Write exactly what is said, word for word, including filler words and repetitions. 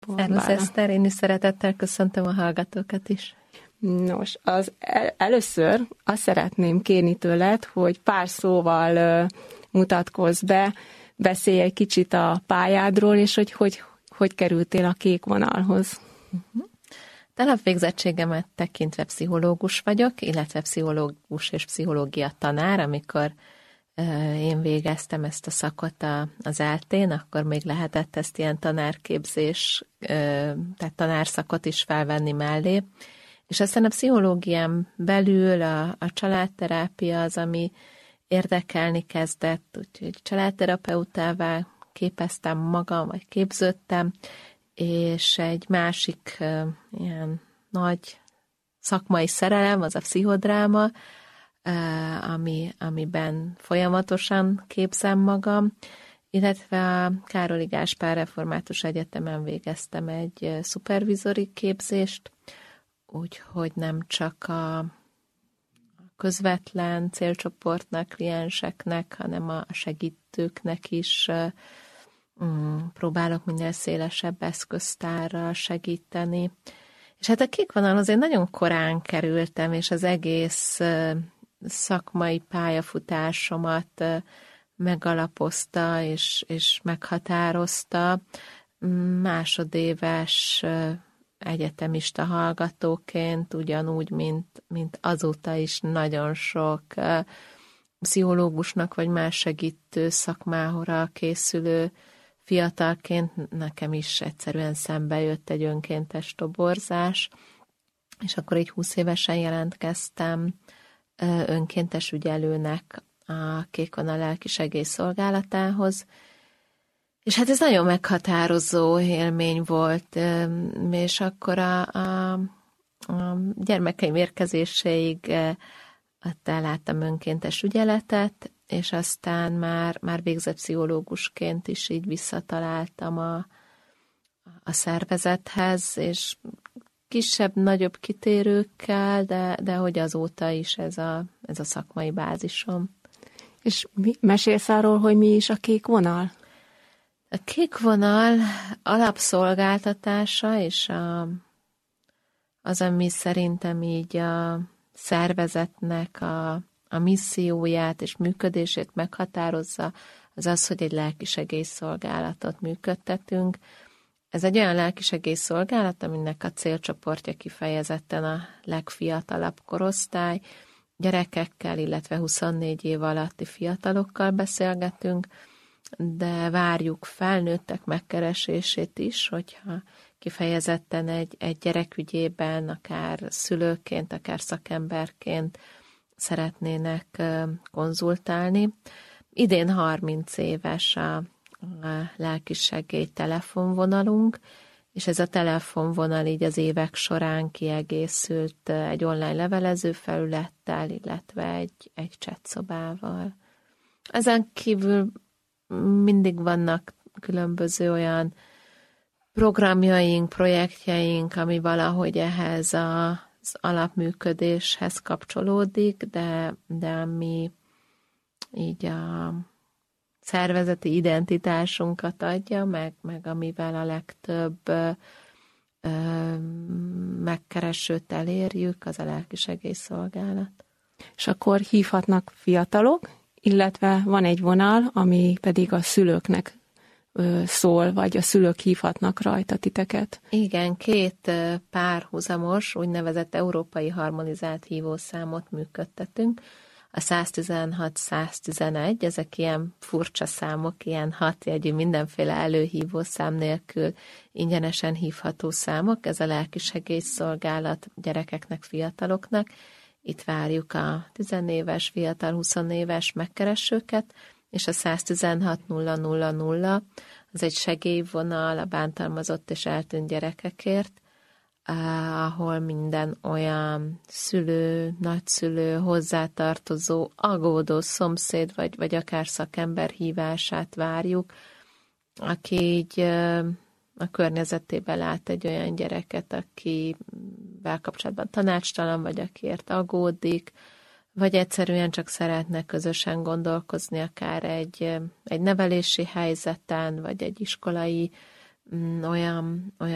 Szervusz Eszter, én is szeretettel köszöntöm a hallgatókat is. Nos, az el, először azt szeretném kérni tőled, hogy pár szóval uh, mutatkozz be, beszélj egy kicsit a pályádról, és hogy hogy, hogy kerültél a kék vonalhoz. Uh-huh. Alapvégzettségemet tekintve pszichológus vagyok, illetve pszichológus és pszichológia tanár. Amikor uh, én végeztem ezt a szakot a, az eltén, akkor még lehetett ezt ilyen tanárképzés, uh, tehát tanárszakot is felvenni mellé. És aztán a pszichológián belül a, a családterápia az, ami érdekelni kezdett, úgyhogy családterapeutává képeztem magam, vagy képződtem, és egy másik uh, ilyen nagy szakmai szerelem, az a pszichodráma, uh, ami, amiben folyamatosan képzem magam, illetve a Károli Gáspár Református Egyetemen végeztem egy uh, szupervizori képzést, úgyhogy nem csak a közvetlen célcsoportnak, klienseknek, hanem a segítőknek is um, próbálok minél szélesebb eszköztárral segíteni. És hát a kék vonalhoz én nagyon korán kerültem, és az egész uh, szakmai pályafutásomat uh, megalapozta és, és meghatározta. Másodéves uh, egyetemista hallgatóként, ugyanúgy, mint, mint azóta is nagyon sok uh, pszichológusnak vagy más segítő szakmára készülő fiatalként nekem is egyszerűen szembe jött egy önkéntes toborzás, és akkor így húsz évesen jelentkeztem uh, önkéntes ügyelőnek a Kék Vonal lelkisegélyszolgálatához. És hát ez nagyon meghatározó élmény volt, és akkor a, a, a gyermekeim érkezéséig ott elláttam önkéntes ügyeletet, és aztán már, már végzett pszichológusként is így visszataláltam a, a szervezethez, és kisebb-nagyobb kitérőkkel, de, de hogy azóta is ez a, ez a szakmai bázisom. És mi, mesélsz arról, hogy mi is a kék vonal? A kék vonal alapszolgáltatása, és a, az, ami szerintem így a szervezetnek a, a misszióját és működését meghatározza, az az, hogy egy lelkisegélyszolgálatot működtetünk. Ez egy olyan lelkisegélyszolgálat, aminek a célcsoportja kifejezetten a legfiatalabb korosztály, gyerekekkel, illetve huszonnégy év alatti fiatalokkal beszélgetünk, de várjuk felnőttek megkeresését is, hogyha kifejezetten egy, egy gyerek ügyében, akár szülőként, akár szakemberként szeretnének konzultálni. Idén harminc éves a, a lelkisegély telefonvonalunk, és ez a telefonvonal így az évek során kiegészült egy online levelező felülettel, illetve egy, egy chatszobával. Ezen kívül mindig vannak különböző olyan programjaink, projektjeink, ami valahogy ehhez az alapműködéshez kapcsolódik, de, de ami így a szervezeti identitásunkat adja, meg, meg amivel a legtöbb ö, megkeresőt elérjük, az a lelkisegélyszolgálat. És akkor hívhatnak fiatalok, illetve van egy vonal, ami pedig a szülőknek ö, szól, vagy a szülők hívhatnak rajta titeket. Igen, két párhuzamos, úgynevezett európai harmonizált hívószámot működtetünk. A száztizenhat száztizenegy, ezek ilyen furcsa számok, ilyen hatjegyű, mindenféle előhívószám nélkül ingyenesen hívható számok. Ez a lelkisegélyszolgálat gyerekeknek, fiataloknak. Itt várjuk a tizenéves, fiatal, huszonéves megkeresőket, és a száztizenhat nulla nulla nulla, az egy segélyvonal a bántalmazott és eltűnt gyerekekért, ahol minden olyan szülő, nagyszülő, hozzátartozó, aggódó szomszéd, vagy, vagy akár szakember hívását várjuk, aki így a környezetében lát egy olyan gyereket, akivel kapcsolatban tanácstalan, vagy akiért aggódik, vagy egyszerűen csak szeretne közösen gondolkozni akár egy, egy nevelési helyzeten, vagy egy iskolai olyan, olyan